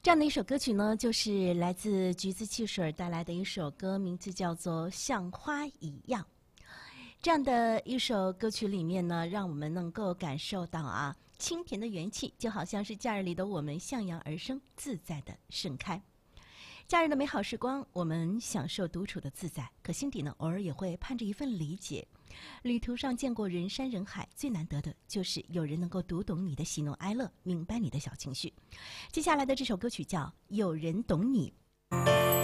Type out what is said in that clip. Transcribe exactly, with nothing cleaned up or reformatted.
这样的一首歌曲呢，就是来自橘子汽水带来的一首歌，名字叫做《像花一样》。这样的一首歌曲里面呢，让我们能够感受到啊，清甜的元气，就好像是假日里的我们向阳而生，自在的盛开。假日的美好时光，我们享受独处的自在，可心底呢，偶尔也会盼着一份理解。旅途上见过人山人海，最难得的就是有人能够读懂你的喜怒哀乐，明白你的小情绪。接下来的这首歌曲叫《有人懂你》。